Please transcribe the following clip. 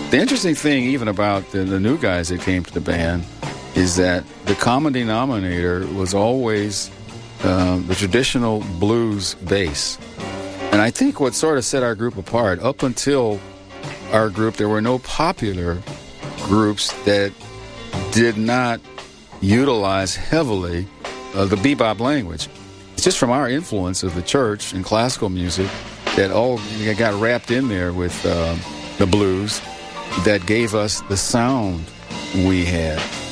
The interesting thing, even about the new guys that came to the band, is that the common denominator was always the traditional blues bass. And I think what sort of set our group apart, up until our group, there were no popular groups that did not utilize heavily the bebop language. It's just from our influence of the church and classical music that all got wrapped in there with the blues that gave us the sound we had.